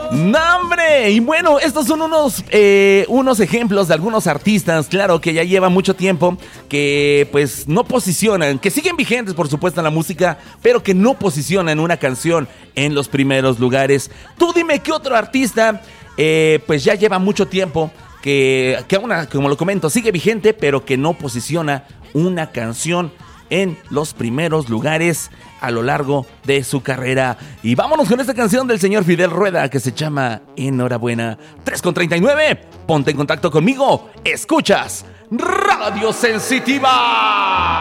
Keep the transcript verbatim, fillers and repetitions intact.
¡No, hombre! Y bueno, estos son unos, eh, unos ejemplos de algunos artistas, claro, que ya llevan mucho tiempo, que pues no posicionan, que siguen vigentes, por supuesto, en la música, pero que no posicionan una canción en los primeros lugares. Tú dime qué otro artista, eh, pues ya lleva mucho tiempo, que, que aún, como lo comento, sigue vigente, pero que no posiciona una canción en los primeros lugares a lo largo de su carrera. Y vámonos con esta canción del señor Fidel Rueda que se llama Enhorabuena. tres con treinta y nueve, ponte en contacto conmigo. Escuchas Radio Sensitiva.